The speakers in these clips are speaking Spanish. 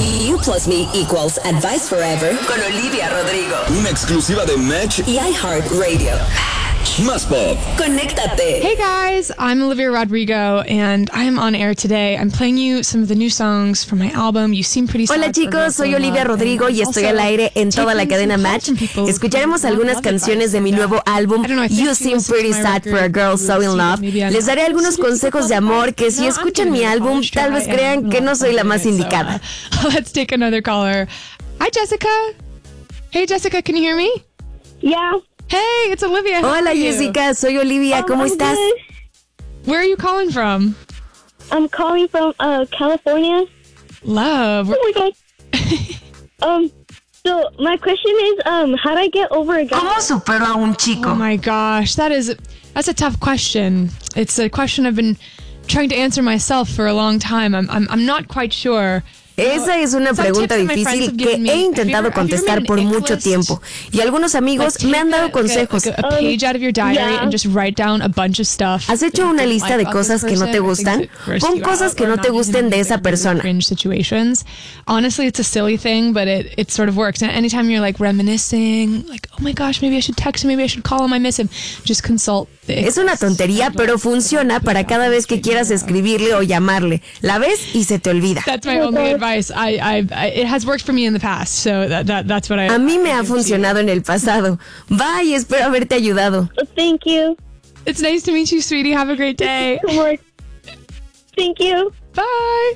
You plus me equals advice forever con Olivia Rodrigo. Una exclusiva de Match y iHeartRadio. Más Pop. Conéctate. Hey guys, I'm Olivia Rodrigo and I'm on air today. I'm playing you some of the new songs from my album You Seem Pretty Sad. Hola chicos, soy Olivia Rodrigo y estoy al aire en toda la cadena Match. Escucharemos algunas canciones de mi nuevo álbum You Seem Pretty Sad for a Girl So in Love. Les daré algunos consejos de amor que si escuchan mi álbum tal vez crean que no soy la más indicada. Let's take another caller. Hi Jessica. Hey Jessica, can you hear me? Yeah. Hey, it's Olivia. How Hola are you? Jessica, soy Olivia, ¿cómo estás? Good. Where are you calling from? I'm calling from California. Love. Oh my god. So my question is, how do I get over a guy? ¿Cómo supero a un chico? Oh my gosh, that's a tough question. It's a question I've been trying to answer myself for a long time. I'm not quite sure. Esa es una pregunta difícil que he intentado contestar por mucho tiempo y algunos amigos me han dado consejos. A page out of your diary and just write down a bunch of stuff. ¿Has hecho una lista de cosas que no te gustan? Pon cosas que no te gusten de esa persona. Cringe situations. Honestly, it's a silly thing, but it sort of works. And anytime you're like reminiscing, like, oh my gosh, maybe I should text him, maybe I should call him, I miss him. Just consult. Es una tontería, pero funciona para cada vez que quieras escribirle o llamarle. La ves y se te olvida. That's my only advice. It has worked for me in the past, so that's what I. A mí me ha funcionado en el pasado. Bye, espero haberte ayudado. Thank you. It's nice to meet you, sweetie. Have a great day. Thank you. Bye.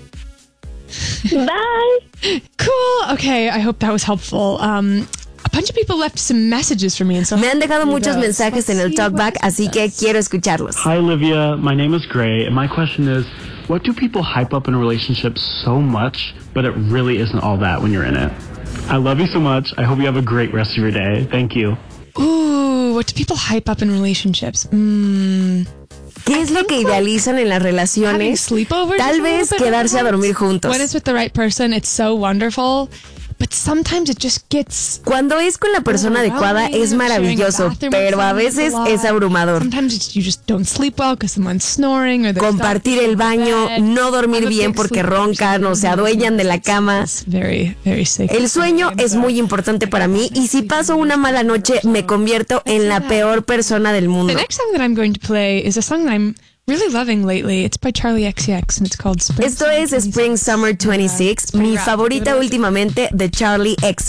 Bye. Cool. Okay, I hope that was helpful. A bunch of people left some messages for me, and so me han dejado muchos mensajes en el talkback, así que quiero escucharlos. Hi Olivia, my name is Gray, and my question is, what do people hype up in a relationship so much, but it really isn't all that when you're in it? I love you so much. I hope you have a great rest of your day. Thank you. Ooh, what do people hype up in relationships? ¿Qué es lo que idealizan en las relaciones? Tal vez quedarse a dormir juntos. When it's with the right person, it's so wonderful. But sometimes it just gets... Cuando es con la persona adecuada es maravilloso, pero a veces es abrumador. Sometimes you just don't sleep well because someone's snoring or compartir el baño, no dormir bien porque roncan o se adueñan de la cama. El sueño es muy importante para mí y si paso una mala noche me convierto en la peor persona del mundo. The next song that I'm going to play is a song that I'm really loving lately. It's by Charlie XCX and it's called Spring. Esto es Spring Summer 26, mi favorita últimamente de Charlie XCX.